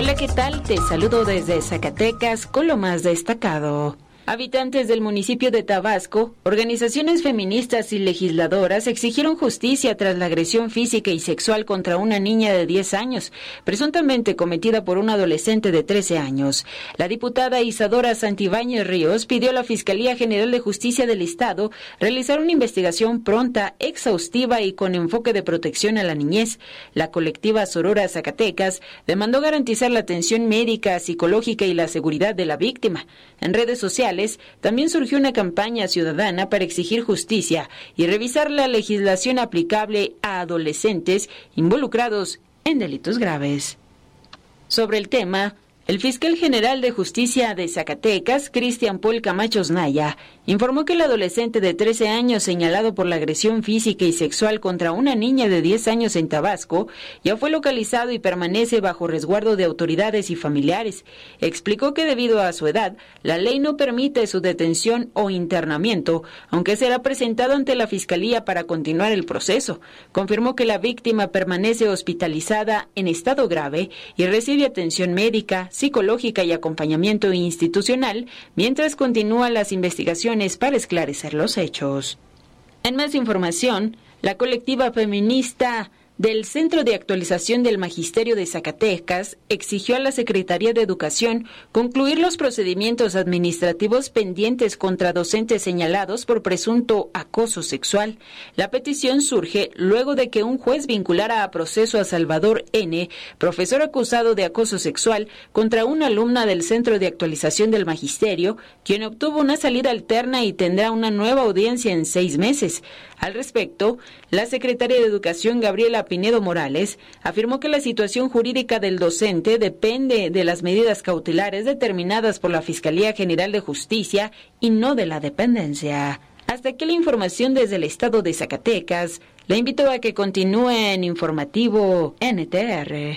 Hola, ¿qué tal? Te saludo desde Zacatecas con lo más destacado. Habitantes del municipio de Tabasco, organizaciones feministas y legisladoras exigieron justicia tras la agresión física y sexual contra una niña de 10 años, presuntamente cometida por un adolescente de 13 años. La diputada Isadora Santibáñez Ríos pidió a la Fiscalía General de Justicia del Estado realizar una investigación pronta, exhaustiva y con enfoque de protección a la niñez. La colectiva Sorora Zacatecas demandó garantizar la atención médica, psicológica y la seguridad de la víctima. En redes sociales también surgió una campaña ciudadana para exigir justicia y revisar la legislación aplicable a adolescentes involucrados en delitos graves. Sobre el tema, el fiscal general de Justicia de Zacatecas, Cristian Paul Camacho Naya, informó que el adolescente de 13 años señalado por la agresión física y sexual contra una niña de 10 años en Tabasco ya fue localizado y permanece bajo resguardo de autoridades y familiares. Explicó que debido a su edad, la ley no permite su detención o internamiento, aunque será presentado ante la Fiscalía para continuar el proceso. Confirmó que la víctima permanece hospitalizada en estado grave y recibe atención médica, psicológica y acompañamiento institucional, mientras continúan las investigaciones para esclarecer los hechos. En más información, la colectiva feminista del Centro de Actualización del Magisterio de Zacatecas exigió a la Secretaría de Educación concluir los procedimientos administrativos pendientes contra docentes señalados por presunto acoso sexual. La petición surge luego de que un juez vinculara a proceso a Salvador N., profesor acusado de acoso sexual, contra una alumna del Centro de Actualización del Magisterio, quien obtuvo una salida alterna y tendrá una nueva audiencia en 6 meses. Al respecto, la secretaria de Educación, Gabriela Pinedo Morales, afirmó que la situación jurídica del docente depende de las medidas cautelares determinadas por la Fiscalía General de Justicia y no de la dependencia. Hasta aquí la información desde el estado de Zacatecas. La invito a que continúe en Informativo NTR.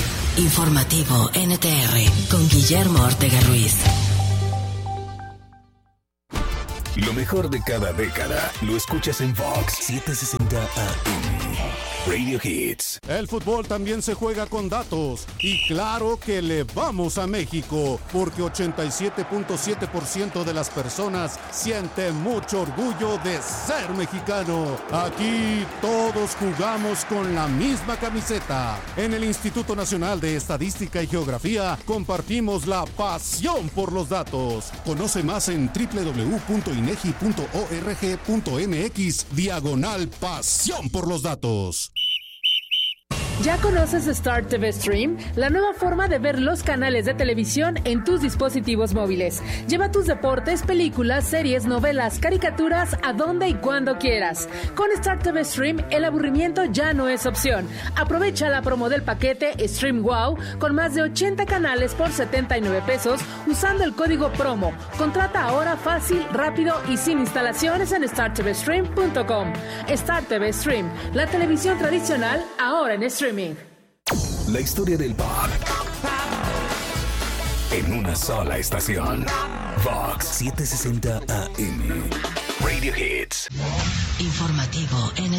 Informativo NTR con Guillermo Ortega Ruiz. Lo mejor de cada década lo escuchas en Vox 760 AM. Radio Hits. El fútbol también se juega con datos. Y claro que le vamos a México, porque 87.7% de las personas siente mucho orgullo de ser mexicano. Aquí todos jugamos con la misma camiseta. En el Instituto Nacional de Estadística y Geografía compartimos la pasión por los datos. Conoce más en www.inegi.org.mx/pasión por los datos. ¿Ya conoces Star TV Stream? La nueva forma de ver los canales de televisión en tus dispositivos móviles. Lleva tus deportes, películas, series, novelas, caricaturas a donde y cuando quieras. Con Star TV Stream, el aburrimiento ya no es opción. Aprovecha la promo del paquete Stream Wow con más de 80 canales por 79 pesos usando el código promo. Contrata ahora fácil, rápido y sin instalaciones en startvstream.com. Star TV Stream, la televisión tradicional ahora en streaming. La historia del pop en una sola estación. Vox 760 AM. Radio Hits. Informativo